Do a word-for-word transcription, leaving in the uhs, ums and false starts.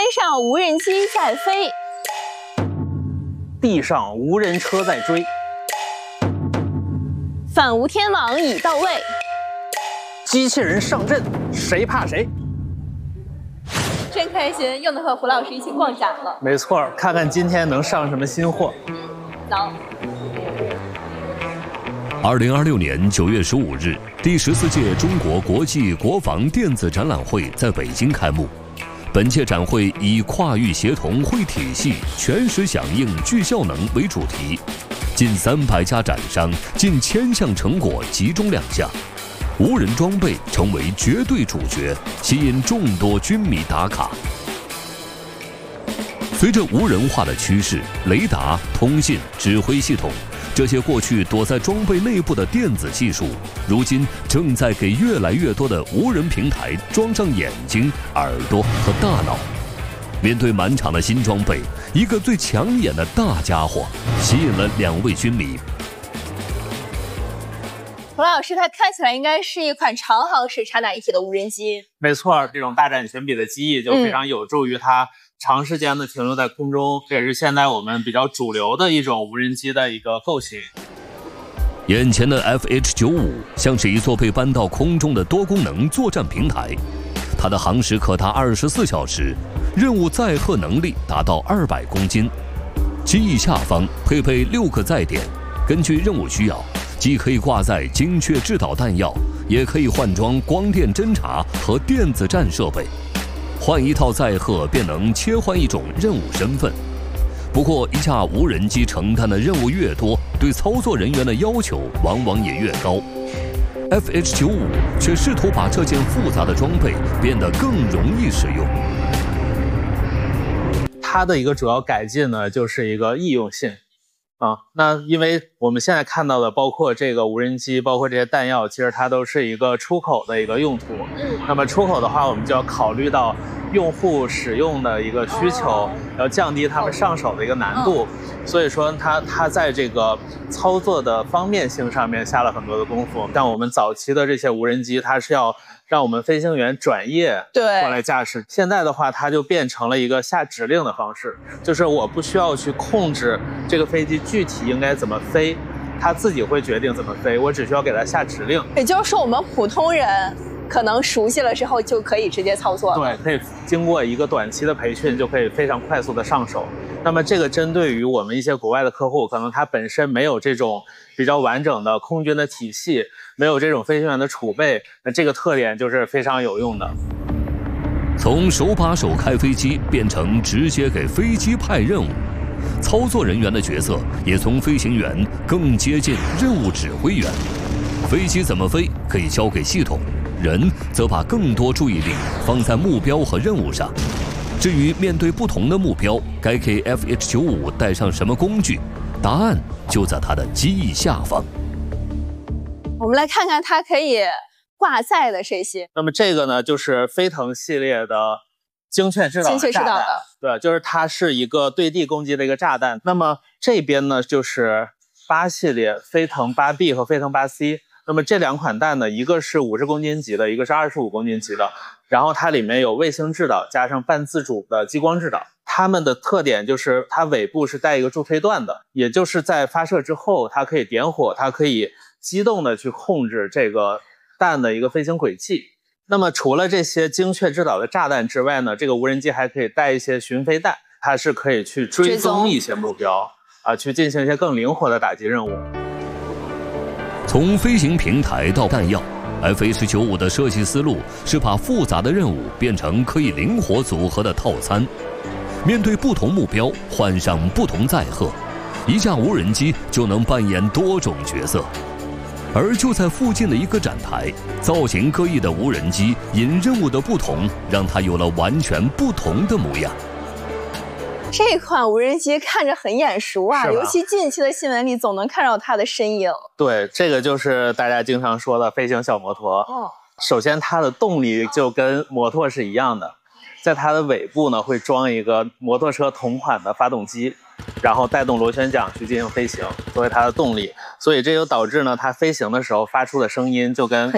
上无人机在飞， 地上无人车在追， 反无天网已到位， 机器人上阵，谁怕谁？ 真开心，又能和胡老师一起逛展了。 没错，看看今天能上什么新货。 走。 二零二六年九月十五日，第十四届中国国际国防电子展览会在北京开幕。本届展会以跨域协同会体系、全时响应聚效能为主题，近三百家展商、近千项成果集中亮相，无人装备成为绝对主角，吸引众多军迷打卡。随着无人化的趋势，雷达、通信、指挥系统这些过去躲在装备内部的电子技术，如今正在给越来越多的无人平台装上眼睛、耳朵和大脑。面对满场的新装备，一个最抢眼的大家伙吸引了两位军迷。 胡老师，它看起来应该是一款长航时插打一体的无人机。 没错，这种大展寻比的机翼就非常有助于它长时间的停留在空中，嗯、这也是现在我们比较主流的一种无人机的一个构型。 眼前的 F H 九五 像是一座被搬到空中的多功能作战平台，它的航时可达二十四小时，任务载荷能力达到二百公斤。机翼下方配备六个载点，根据任务需要，既可以挂载精确制导弹药，也可以换装光电侦察和电子战设备。换一套载荷便能切换一种任务身份。不过，一架无人机承担的任务越多，对操作人员的要求往往也越高。F H 九五 却试图把这件复杂的装备变得更容易使用。 它的一个主要改进呢，就是一个易用性。啊，那因为我们现在看到的，包括这个无人机，包括这些弹药，其实它都是一个出口的一个用途。那么出口的话，我们就要考虑到用户使用的一个需求，要降低他们上手的一个难度。所以说它，它它在这个操作的方便性上面下了很多的功夫。像我们早期的这些无人机，它是要让我们飞行员转业对过来驾驶。现在的话，它就变成了一个下指令的方式，就是我不需要去控制这个飞机具体应该怎么飞，它自己会决定怎么飞，我只需要给它下指令。 也就是说，我们普通人可能熟悉了之后就可以直接操作了。 对，可以经过一个短期的培训，就可以非常快速的上手。那么这个针对于我们一些国外的客户，可能他本身没有这种比较完整的空军的体系，没有这种飞行员的储备，那这个特点就是非常有用的。 从手把手开飞机变成直接给飞机派任务，操作人员的角色也从飞行员更接近任务指挥员。飞机怎么飞可以交给系统，人则把更多注意力放在目标和任务上。至于面对不同的目标，该给 F H 九五 带上什么工具，答案就在它的机翼下方。 我们来看看它可以挂载的这些。 那么这个呢，就是飞腾系列的精确制导的炸弹。精确制导的，对，就是它是一个对地攻击的一个炸弹。那么这边呢，就是八系列飞腾八 B 和飞腾八 C。那么这两款弹呢，一个是五十公斤级的，一个是二十五公斤级的。然后它里面有卫星制导加上半自主的激光制导。它们的特点就是它尾部是带一个助推段的，也就是在发射之后，它可以点火，它可以机动的去控制这个弹的一个飞行轨迹。那么除了这些精确制导的炸弹之外呢，这个无人机还可以带一些巡飞弹，它是可以去追踪一些目标啊，去进行一些更灵活的打击任务。 从飞行平台到弹药 ，F H 九五 的设计思路是把复杂的任务变成可以灵活组合的套餐。面对不同目标，换上不同载荷，一架无人机就能扮演多种角色。而就在附近的一个展台，造型各异的无人机因任务的不同，让它有了完全不同的模样。 这款无人机看着很眼熟啊，尤其近期的新闻里总能看到它的身影。 对，这个就是大家经常说的飞行小摩托。哦，首先它的动力就跟摩托是一样的，在它的尾部呢会装一个摩托车同款的发动机，然后带动螺旋桨去进行飞行，作为它的动力。所以这就导致呢，它飞行的时候发出的声音就跟